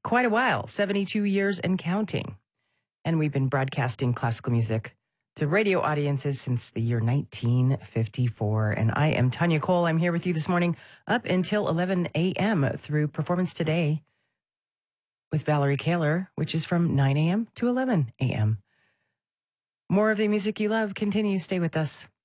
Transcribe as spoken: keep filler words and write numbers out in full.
quite a while, seventy-two years and counting. And we've been broadcasting classical music to radio audiences since the year nineteen fifty-four. And I am Tanya Cole. I'm here with you this morning up until eleven a.m. through Performance Today with Valerie Kaler, which is from nine a.m. to eleven a.m. More of the music you love continues. Stay with us.